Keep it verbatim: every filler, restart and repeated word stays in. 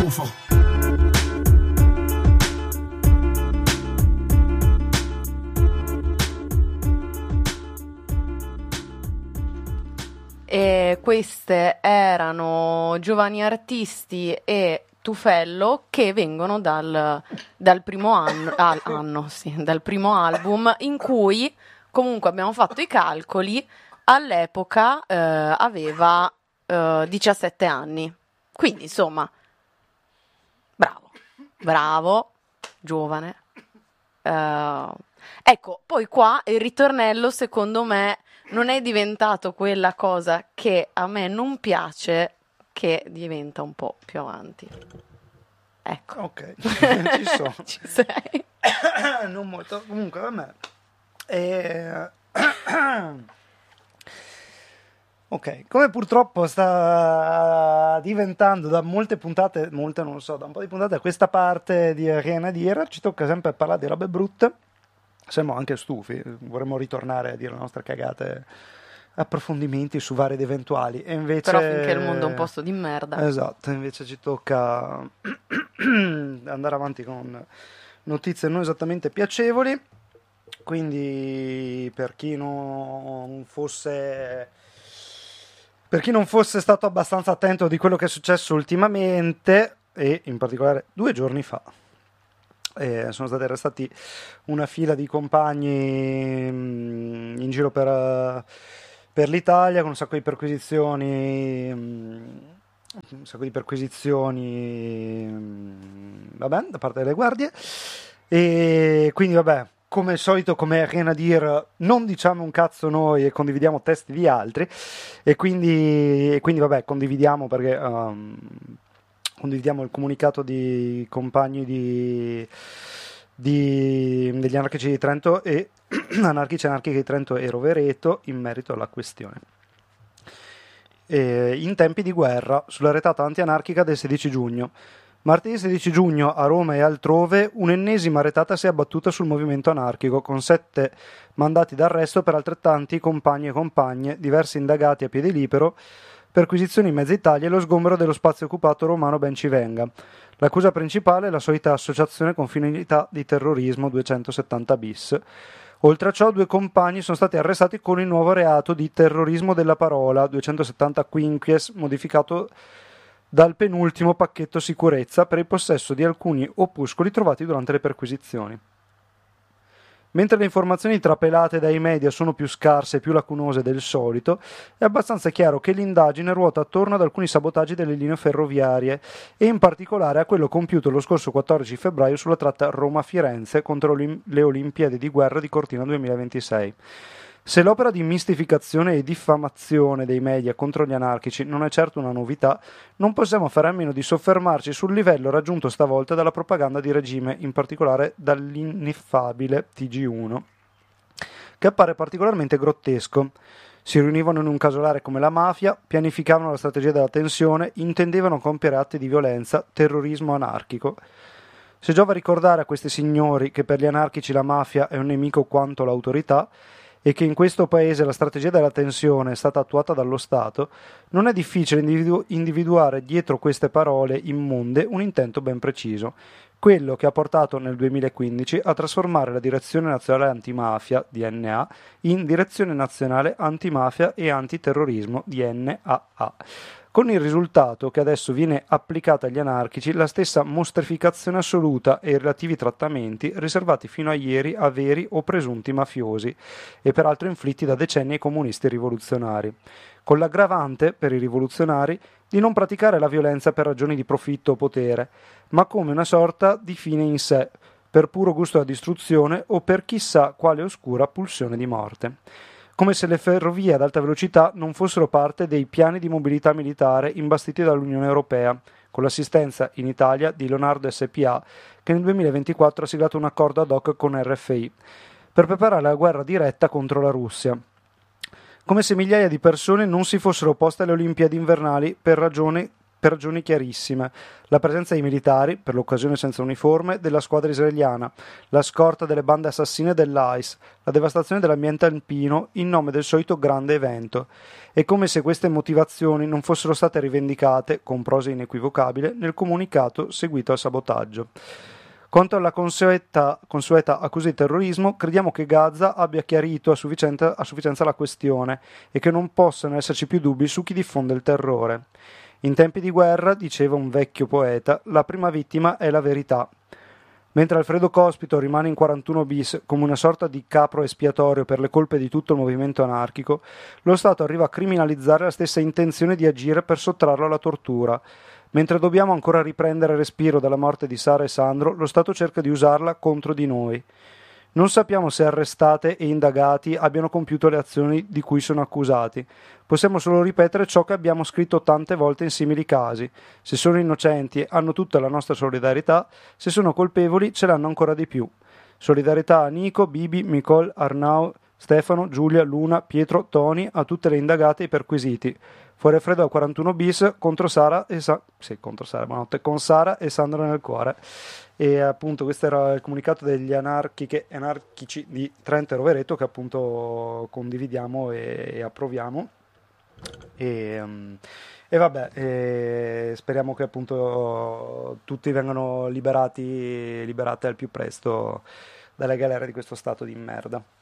Ufo. E queste erano Giovani Artisti e Tufello, che vengono dal, dal primo anno, al, anno sì, dal primo album, in cui comunque abbiamo fatto i calcoli, all'epoca eh, aveva eh, diciassette anni. Quindi insomma, bravo, bravo, giovane. Uh, ecco, poi qua il ritornello secondo me non è diventato quella cosa che a me non piace, che diventa un po' più avanti. Ecco. Ok, ci sono. Ci sei. Non molto, comunque vabbè. E... ok, come purtroppo sta diventando da molte puntate, molte non lo so, da un po' di puntate a questa parte di Rien Dire, ci tocca sempre parlare di robe brutte. Siamo anche stufi, vorremmo ritornare a dire le nostre cagate, approfondimenti su vari ed eventuali. E invece... Però finché il mondo è un posto di merda. Esatto, invece ci tocca andare avanti con notizie non esattamente piacevoli. Quindi per chi non fosse... Per chi non fosse stato abbastanza attento di quello che è successo ultimamente, e in particolare due giorni fa, eh, sono stati arrestati una fila di compagni mh, in giro per, per l'Italia con un sacco di perquisizioni, mh, un sacco di perquisizioni, mh, vabbè, da parte delle guardie, e quindi vabbè, come al solito, come Rien a Dire, non diciamo un cazzo noi e condividiamo testi di altri, e quindi, e quindi vabbè, condividiamo perché um, condividiamo il comunicato di compagni di, di, degli anarchici di Trento e anarchici e anarchiche di Trento e Rovereto in merito alla questione. E in tempi di guerra, sulla retata anti-anarchica del sedici giugno. Martedì sedici giugno a Roma e altrove un'ennesima retata si è abbattuta sul movimento anarchico con sette mandati d'arresto per altrettanti compagni e compagne, diversi indagati a piede libero, perquisizioni in mezza Italia e lo sgombero dello spazio occupato romano ben ci venga. L'accusa principale è la solita associazione con finalità di terrorismo duecentosettanta bis. Oltre a ciò, due compagni sono stati arrestati con il nuovo reato di terrorismo della parola duecentosettanta quinquies, modificato dal penultimo pacchetto sicurezza per il possesso di alcuni opuscoli trovati durante le perquisizioni. Mentre le informazioni trapelate dai media sono più scarse e più lacunose del solito, è abbastanza chiaro che l'indagine ruota attorno ad alcuni sabotaggi delle linee ferroviarie e in particolare a quello compiuto lo scorso quattordici febbraio sulla tratta Roma-Firenze contro le Olimpiadi di guerra di Cortina duemilaventisei. Se l'opera di mistificazione e diffamazione dei media contro gli anarchici non è certo una novità, non possiamo fare a meno di soffermarci sul livello raggiunto stavolta dalla propaganda di regime, in particolare dall'ineffabile T G uno, che appare particolarmente grottesco. Si riunivano in un casolare come la mafia, pianificavano la strategia della tensione, intendevano compiere atti di violenza, terrorismo anarchico. Se giova ricordare a questi signori che per gli anarchici la mafia è un nemico quanto l'autorità, e che in questo paese la strategia della tensione è stata attuata dallo Stato, non è difficile individu- individuare dietro queste parole immonde un intento ben preciso, quello che ha portato nel duemilaquindici a trasformare la Direzione Nazionale Antimafia, D N A, in Direzione Nazionale Antimafia e Antiterrorismo, D N A A, con il risultato che adesso viene applicata agli anarchici la stessa mostrificazione assoluta e i relativi trattamenti riservati fino a ieri a veri o presunti mafiosi e peraltro inflitti da decenni ai comunisti rivoluzionari, con l'aggravante per i rivoluzionari di non praticare la violenza per ragioni di profitto o potere, ma come una sorta di fine in sé, per puro gusto della distruzione o per chissà quale oscura pulsione di morte. Come se le ferrovie ad alta velocità non fossero parte dei piani di mobilità militare imbastiti dall'Unione Europea, con l'assistenza in Italia di Leonardo S P A, che nel duemilaventiquattro ha siglato un accordo ad hoc con R F I, per preparare la guerra diretta contro la Russia. Come se migliaia di persone non si fossero opposte alle Olimpiadi invernali per ragioni per ragioni chiarissime: la presenza dei militari, per l'occasione senza uniforme, della squadra israeliana, la scorta delle bande assassine dell'I C E, la devastazione dell'ambiente alpino in nome del solito grande evento. È come se queste motivazioni non fossero state rivendicate, con prosa inequivocabile, nel comunicato seguito al sabotaggio. Quanto alla consueta, consueta accusa di terrorismo, crediamo che Gaza abbia chiarito a sufficienza, a sufficienza la questione e che non possano esserci più dubbi su chi diffonde il terrore. In tempi di guerra, diceva un vecchio poeta, la prima vittima è la verità. Mentre Alfredo Cospito rimane in quarantuno bis come una sorta di capro espiatorio per le colpe di tutto il movimento anarchico, lo Stato arriva a criminalizzare la stessa intenzione di agire per sottrarlo alla tortura. Mentre dobbiamo ancora riprendere respiro dalla morte di Sara e Sandro, lo Stato cerca di usarla contro di noi. Non sappiamo se arrestate e indagati abbiano compiuto le azioni di cui sono accusati. Possiamo solo ripetere ciò che abbiamo scritto tante volte in simili casi. Se sono innocenti hanno tutta la nostra solidarietà, se sono colpevoli ce l'hanno ancora di più. Solidarietà a Nico, Bibi, Nicole, Arnau, Stefano, Giulia, Luna, Pietro, Toni, a tutte le indagate e i perquisiti. Fuori freddo al quarantuno bis contro Sara e Sa- sì, contro Sara, buonanotte, con Sara e Sandro nel cuore. E appunto questo era il comunicato degli anarchiche, anarchici di Trento e Rovereto, che appunto condividiamo e, e approviamo. E, um, e vabbè, e speriamo che appunto tutti vengano liberati, liberate al più presto dalle galere di questo stato di merda.